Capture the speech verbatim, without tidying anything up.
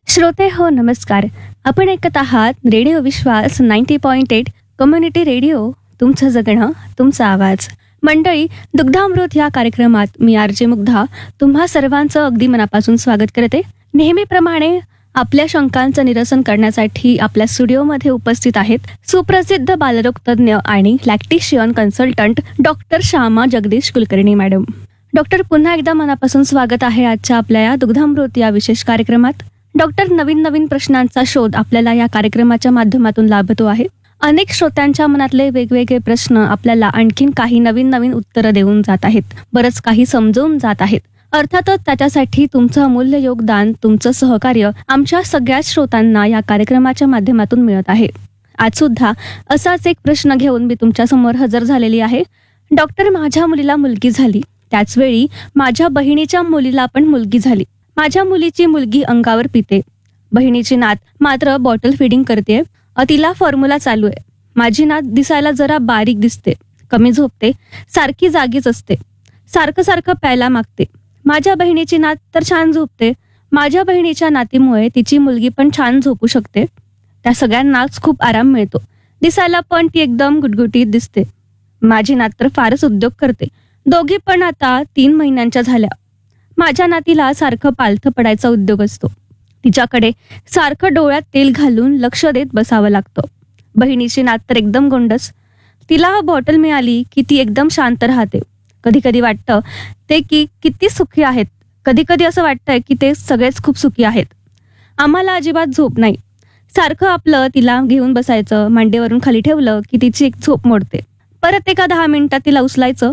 श्रोते हो नमस्कार. आपण ऐकत आहात रेडिओ विश्वास ninety point eight community radio. तुमचं जगणं तुमचा आवाज. मंडळी, दुग्धामृत या कार्यक्रमात मी आर जे मुग्धा तुम्हा सर्वांचं अगदी मनापासून स्वागत करते. नेहमीप्रमाणे आपल्या शंकांचं निरसन करण्यासाठी आपल्या स्टुडिओमध्ये उपस्थित आहेत सुप्रसिद्ध बालरोग तज्ज्ञ आणि लॅक्टिशियन consultant doctor Shyama Jagdish Kulkarni madam. Doctor, पुन्हा एकदा मनापासून स्वागत आहे आजच्या आपल्या या दुग्धामृत या विशेष कार्यक्रमात. डॉक्टर, नवीन नवीन प्रश्नांचा शोध आपल्याला या कार्यक्रमाच्या माध्यमातून लाभतो आहे. अनेक श्रोत्यांच्या मनातले वेगवेगळे प्रश्न आपल्याला आणखीन काही नवीन नवीन उत्तरं देऊन जात आहेत, बरंच काही समजवून जात आहेत. अर्थातच त्याच्यासाठी तुमचं अमूल्य योगदान, तुमचं सहकार्य आमच्या सगळ्याच श्रोतांना या कार्यक्रमाच्या माध्यमातून मिळत आहे. आज सुद्धा असाच एक प्रश्न घेऊन मी तुमच्या समोर हजर झालेली आहे. डॉक्टर, माझ्या मुलीला मुलगी झाली, त्याचवेळी माझ्या बहिणीच्या मुलीला पण मुलगी झाली. माझ्या मुलीची मुलगी अंगावर पिते, बहिणीची नात मात्र बॉटल फिडिंग करते. तिला फॉर्म्युला चालू आहे. माझी नात दिसायला जरा बारीक दिसते, कमी झोपते, सारखी जागीच असते, सारखं सारखं प्यायला मागते. माझ्या बहिणीची नात तर छान झोपते. माझ्या बहिणीच्या नातीमुळे तिची मुलगी पण छान झोपू शकते. त्या सगळ्यांनाच खूप आराम मिळतो. दिसायला पण ती एकदम गुटगुटीत दिसते. माझी नात तर फारच उद्योग करते. दोघी पण आता तीन महिन्यांच्या झाल्या. माझ्या नातीला सारखं पालथं पडायचा उद्योग असतो. तिच्याकडे सारखं डोळ्यात तेल घालून लक्ष देत बसावं लागतं. बहिणीची नात तर एकदम गोंडस. तिला बॉटल मिळाली की ती एकदम शांत राहते. कधी कधी वाटतं ते की किती सुखी आहेत. कधी कधी असं वाटतंय की ते सगळेच खूप सुखी आहेत. आम्हाला अजिबात झोप नाही. सारखं आपलं तिला घेऊन बसायचं, मांडीवरून खाली ठेवलं की तिची एक झोप मोडते. परत एका दहा मिनिटात तिला उचलायचं